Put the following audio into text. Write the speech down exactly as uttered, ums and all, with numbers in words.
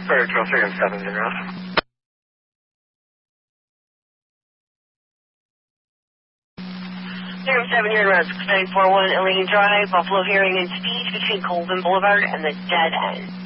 Bird, twelve three and seven, zero. zero seven, you're in route six nine four one Elaine Drive, Buffalo Hearing and Speech between Colvin Boulevard and the dead end.